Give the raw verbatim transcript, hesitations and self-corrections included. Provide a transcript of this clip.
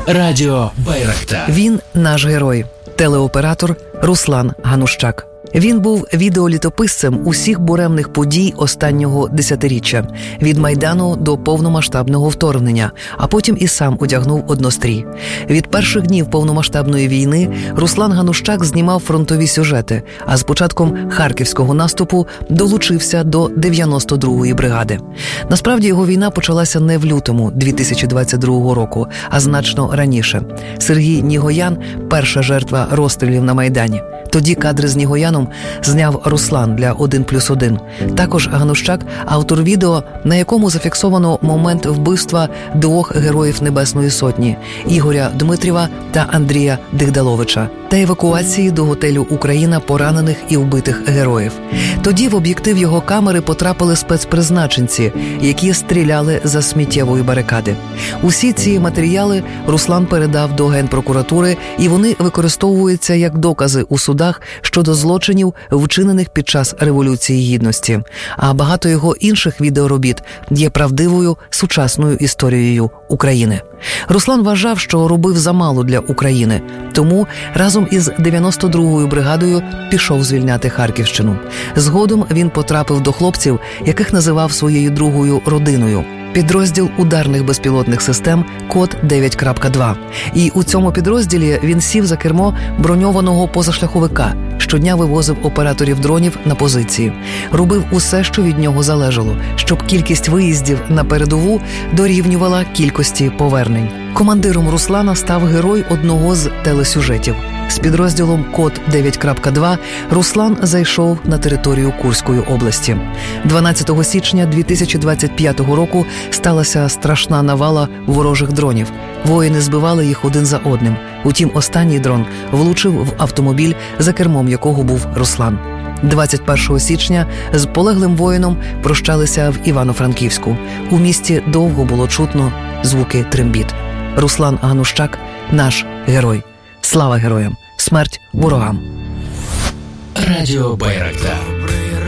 Радіо Байрактар. Він наш герой. Телеоператор Руслан Ганущак. Він був відеолітописцем усіх буремних подій останнього десятиріччя – від Майдану до повномасштабного вторгнення, а потім і сам одягнув однострій. Від перших днів повномасштабної війни Руслан Ганущак знімав фронтові сюжети, а з початком харківського наступу долучився до дев'яносто другої бригади. Насправді його війна почалася не в лютому дві тисячі двадцять другого року, а значно раніше. Сергій Нігоян – перша жертва розстрілів на Майдані. Тоді кадри з Нігояном зняв Руслан для один плюс один. Також Ганущак – автор відео, на якому зафіксовано момент вбивства двох героїв Небесної Сотні – Ігоря Дмитрєва та Андрія Дигдаловича, та евакуації до готелю «Україна» поранених і вбитих героїв. Тоді в об'єктив його камери потрапили спецпризначенці, які стріляли за сміттєвої барикади. Усі ці матеріали Руслан передав до Генпрокуратури, і вони використовуються як докази у судах щодо злочинів, вчинених під час Революції Гідності. А багато його інших відеоробіт є правдивою сучасною історією України. Руслан вважав, що робив замало для України, тому разом із дев'яносто другою бригадою пішов звільняти Харківщину. Згодом він потрапив до хлопців, яких називав своєю другою родиною. Підрозділ ударних безпілотних систем «Код дев'ять крапка два». І у цьому підрозділі він сів за кермо броньованого позашляховика, щодня вивозив операторів дронів на позиції. Робив усе, що від нього залежало, щоб кількість виїздів на передову дорівнювала кількості повернень. Командиром Руслана став герой одного з телесюжетів. З підрозділом «Код дев'ять крапка два» Руслан зайшов на територію Курської області. дванадцятого січня дві тисячі двадцять п'ятого року сталася страшна навала ворожих дронів. Воїни збивали їх один за одним. Утім, останній дрон влучив в автомобіль, за кермом якого був Руслан. двадцять першого січня з полеглим воїном прощалися в Івано-Франківську. У місті довго було чутно звуки трембіт. Руслан Ганущак – наш герой. Слава героям! Смерть ворогам! Радіо Байрактар.